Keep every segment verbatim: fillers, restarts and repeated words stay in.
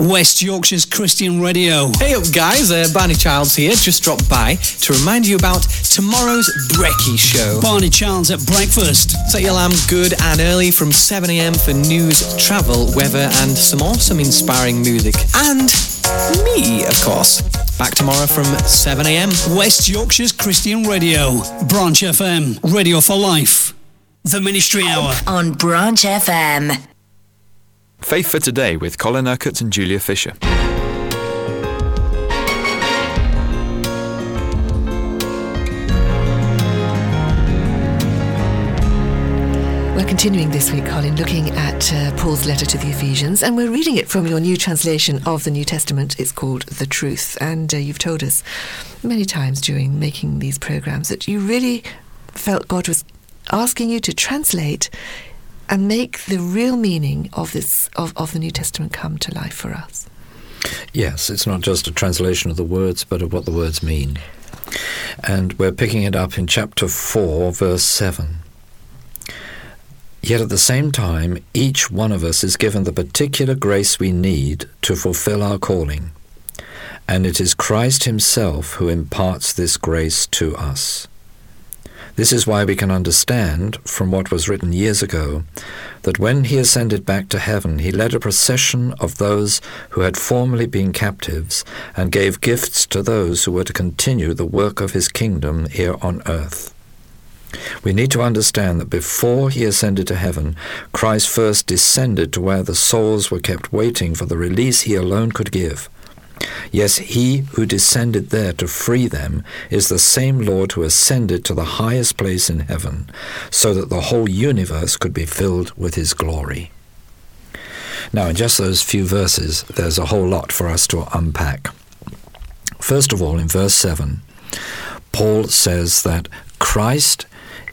West Yorkshire's Christian Radio. Hey up guys, uh, Barney Childs here, just dropped by to remind you about tomorrow's Brekkie Show. Barney Childs at breakfast. Set your alarm good and early from seven a.m. for news, travel, weather and some awesome inspiring music. And me, of course. Back tomorrow from seven a.m. West Yorkshire's Christian Radio. Branch F M. Radio for Life. The Ministry Hour. On Branch F M. Faith for Today with Colin Urquhart and Julia Fisher. We're continuing this week, Colin, looking at uh, Paul's letter to the Ephesians, and we're reading it from your new translation of the New Testament. It's called The Truth, and uh, you've told us many times during making these programmes that you really felt God was asking you to translate and make the real meaning of this of, of the New Testament come to life for us. Yes, it's not just a translation of the words, but of what the words mean. And we're picking it up in chapter four, verse seven. Yet at the same time, each one of us is given the particular grace we need to fulfill our calling. And it is Christ himself who imparts this grace to us. This is why we can understand, from what was written years ago, that when he ascended back to heaven, he led a procession of those who had formerly been captives and gave gifts to those who were to continue the work of his kingdom here on earth. We need to understand that before he ascended to heaven, Christ first descended to where the souls were kept waiting for the release he alone could give. Yes, he who descended there to free them is the same Lord who ascended to the highest place in heaven, so that the whole universe could be filled with his glory. Now, in just those few verses, there's a whole lot for us to unpack. First of all, in verse seven, Paul says that Christ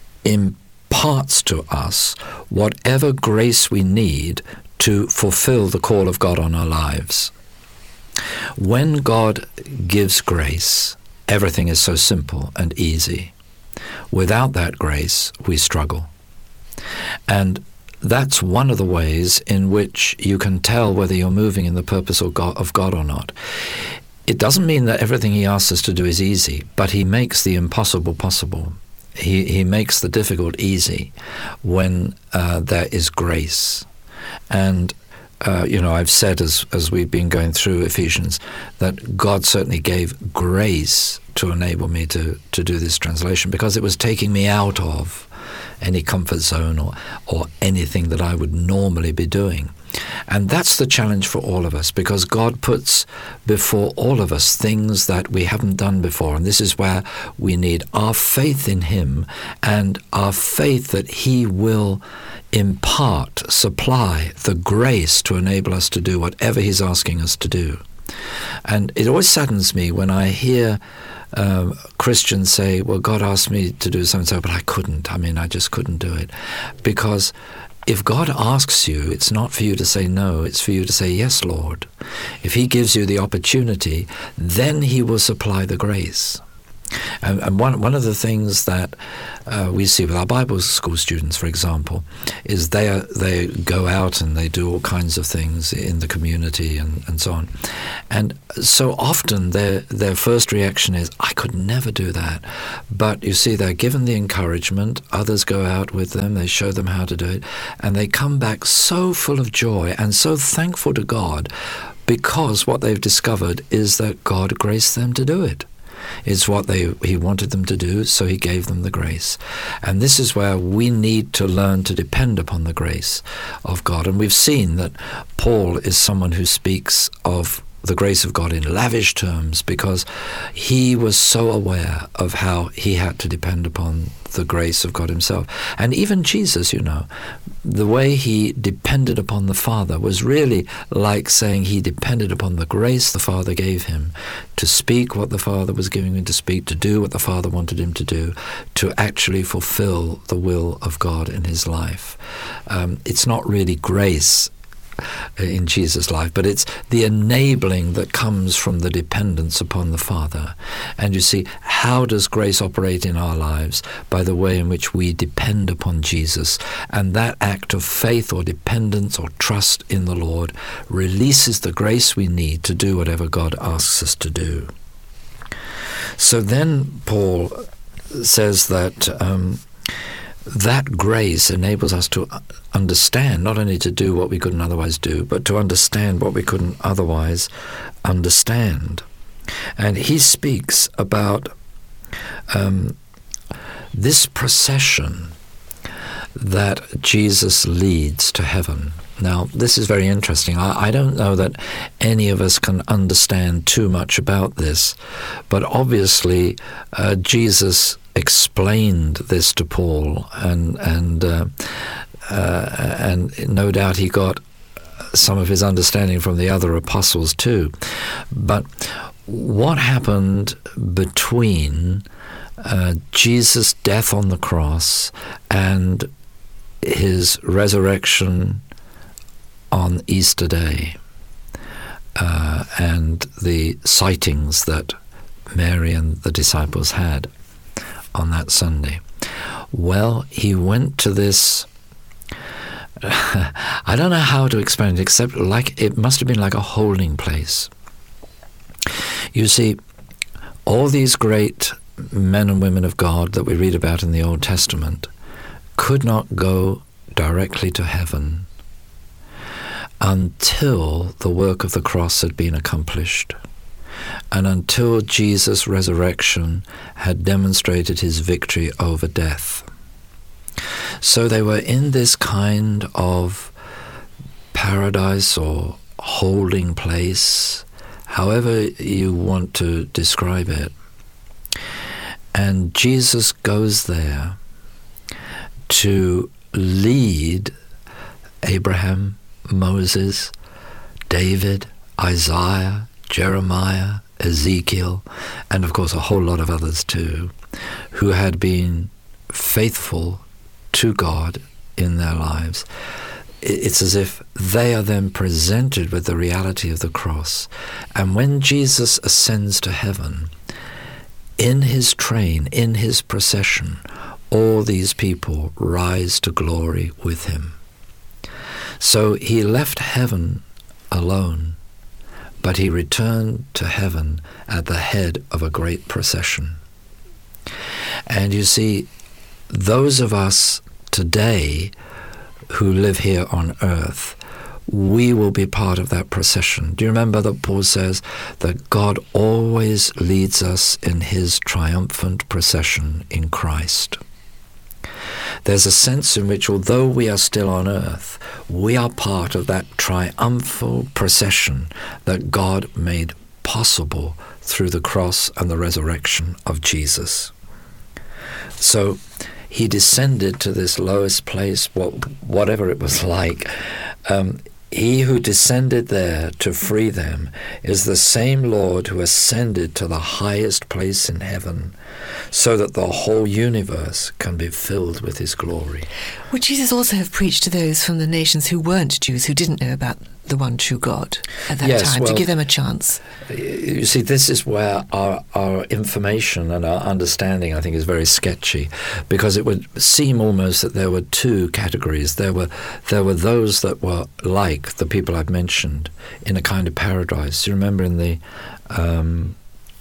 imparts to us whatever grace we need to fulfill the call of God on our lives. When God gives grace, everything is so simple and easy. Without that grace, we struggle. And that's one of the ways in which you can tell whether you're moving in the purpose of God, of God or not. It doesn't mean that everything he asks us to do is easy, but he makes the impossible possible. He, he makes the difficult easy when uh, there is grace. And Uh, you know, I've said as as we've been going through Ephesians that God certainly gave grace to enable me to, to do this translation, because it was taking me out of any comfort zone or, or anything that I would normally be doing. And that's the challenge for all of us, because God puts before all of us things that we haven't done before. And this is where we need our faith in him and our faith that he will impart, supply the grace to enable us to do whatever he's asking us to do. And it always saddens me when I hear uh, Christians say, well, God asked me to do something, but I couldn't. I mean, I just couldn't do it. Because if God asks you, it's not for you to say no, it's for you to say, yes, Lord. If he gives you the opportunity, then he will supply the grace. And, and one one of the things that uh, we see with our Bible school students, for example, is they are, they go out and they do all kinds of things in the community and, and so on. And so often their their first reaction is, I could never do that. But you see, they're given the encouragement, others go out with them, they show them how to do it, and they come back so full of joy and so thankful to God, because what they've discovered is that God graced them to do it. It's what they he wanted them to do, so he gave them the grace. And this is where we need to learn to depend upon the grace of God. And we've seen that Paul is someone who speaks of the grace of God in lavish terms, because he was so aware of how he had to depend upon the grace of God himself. And even Jesus, you know, the way he depended upon the Father was really like saying he depended upon the grace the Father gave him to speak what the Father was giving him to speak, to do what the Father wanted him to do, to actually fulfill the will of God in his life. Um, it's not really grace in Jesus' life, but it's the enabling that comes from the dependence upon the Father. And you see, how does grace operate in our lives? By the way in which we depend upon Jesus. And that act of faith or dependence or trust in the Lord releases the grace we need to do whatever God asks us to do. So then Paul says that um, that grace enables us to understand, not only to do what we couldn't otherwise do, but to understand what we couldn't otherwise understand. And he speaks about um, this procession that Jesus leads to heaven. Now, this is very interesting. I, I don't know that any of us can understand too much about this, but obviously uh, Jesus explained this to Paul, and and uh, uh, and no doubt he got some of his understanding from the other apostles too. But what happened between uh, Jesus' death on the cross and his resurrection on Easter Day, uh, and the sightings that Mary and the disciples had on that Sunday? Well, he went to this, I don't know how to explain it, except like it must have been like a holding place. You see, all these great men and women of God that we read about in the Old Testament could not go directly to heaven until the work of the cross had been accomplished, and until Jesus' resurrection had demonstrated his victory over death. So they were in this kind of paradise or holding place, however you want to describe it. And Jesus goes there to lead Abraham, Moses, David, Isaiah, Jeremiah, Ezekiel, and of course a whole lot of others too, who had been faithful to God in their lives. It's as if they are then presented with the reality of the cross. And when Jesus ascends to heaven, in his train, in his procession, all these people rise to glory with him. So he left heaven alone, but he returned to heaven at the head of a great procession. And you see, those of us today who live here on earth, we will be part of that procession. Do you remember that Paul says that God always leads us in his triumphant procession in Christ? There's a sense in which, although we are still on earth, we are part of that triumphal procession that God made possible through the cross and the resurrection of Jesus. So he descended to this lowest place, what, whatever it was like. Um, he who descended there to free them is the same Lord who ascended to the highest place in heaven, so that the whole universe can be filled with his glory. Would Jesus also have preached to those from the nations who weren't Jews, who didn't know about the one true God at that yes, time, well, to give them a chance? You see, this is where our, our information and our understanding, I think, is very sketchy, because it would seem almost that there were two categories. There were there were those that were like the people I've mentioned, in a kind of paradise. You remember in the um,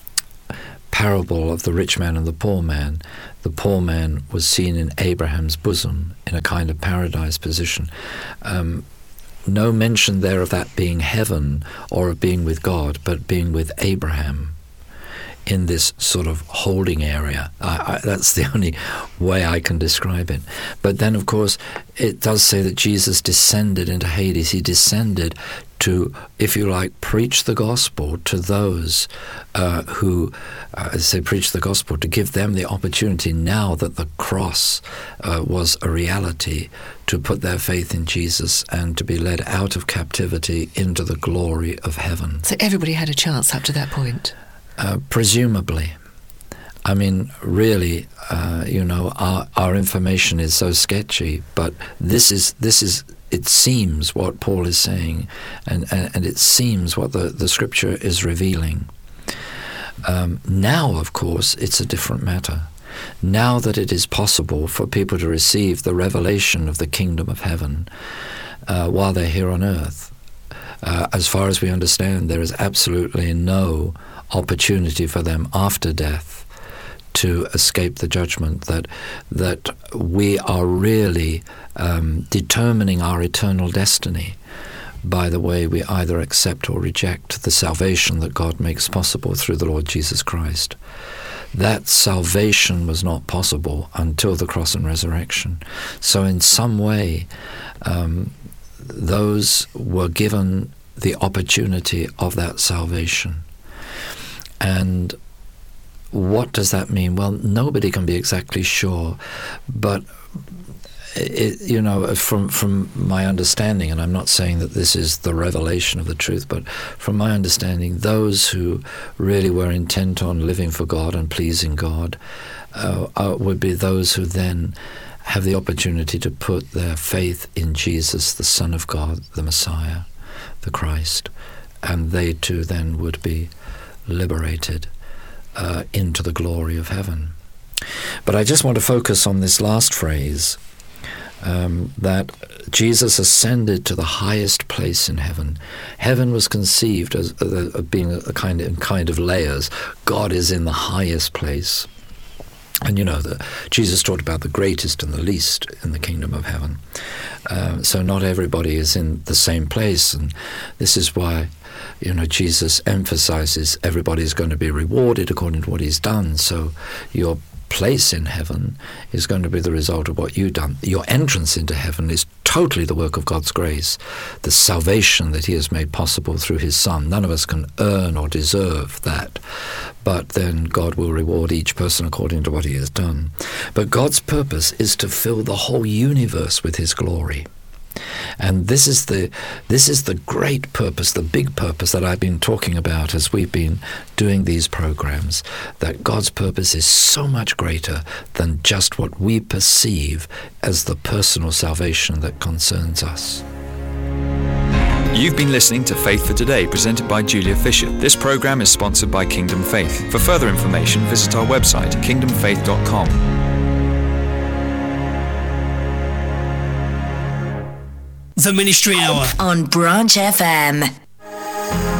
parable of the rich man and the poor man, the poor man was seen in Abraham's bosom in a kind of paradise position. Um, no mention there of that being heaven or of being with God, but being with Abraham in this sort of holding area. I, I, that's the only way I can describe it. But then, of course, it does say that Jesus descended into Hades. He descended to, if you like, preach the gospel to those uh, who, uh, as I say, preach the gospel, to give them the opportunity, now that the cross uh, was a reality, to put their faith in Jesus and to be led out of captivity into the glory of heaven. So everybody had a chance up to that point? Uh, presumably. I mean, really, uh, you know, our, our information is so sketchy, but this is this is it seems what Paul is saying, and, and, and it seems what the, the Scripture is revealing. Um, now, of course, it's a different matter. Now that it is possible for people to receive the revelation of the kingdom of heaven uh, while they're here on earth, uh, as far as we understand, there is absolutely no opportunity for them after death to escape the judgment, that that we are really um, determining our eternal destiny by the way we either accept or reject the salvation that God makes possible through the Lord Jesus Christ. That salvation was not possible until the cross and resurrection. So in some way, um, those were given the opportunity of that salvation. And what does that mean? Well, nobody can be exactly sure, but it, you know, from from my understanding, and I'm not saying that this is the revelation of the truth, but from my understanding, those who really were intent on living for God and pleasing God uh, uh, would be those who then have the opportunity to put their faith in Jesus, the Son of God, the Messiah, the Christ, and they too then would be liberated uh, into the glory of heaven. But I just want to focus on this last phrase, um, that Jesus ascended to the highest place in heaven. Heaven was conceived as uh, being a kind of, kind of layers. God is in the highest place. And you know, the, Jesus talked about the greatest and the least in the kingdom of heaven. Uh, so not everybody is in the same place, and this is why, you know, Jesus emphasizes everybody is going to be rewarded according to what he's done. So your place in heaven is going to be the result of what you've done. Your entrance into heaven is totally the work of God's grace, the salvation that he has made possible through his Son. None of us can earn or deserve that, but then God will reward each person according to what he has done. But God's purpose is to fill the whole universe with his glory. And this is the this is the great purpose, the big purpose that I've been talking about as we've been doing these programs, that God's purpose is so much greater than just what we perceive as the personal salvation that concerns us. You've been listening to Faith for Today, presented by Julia Fisher. This program is sponsored by Kingdom Faith. For further information, visit our website, kingdom faith dot com. The Ministry Hour on Branch F M.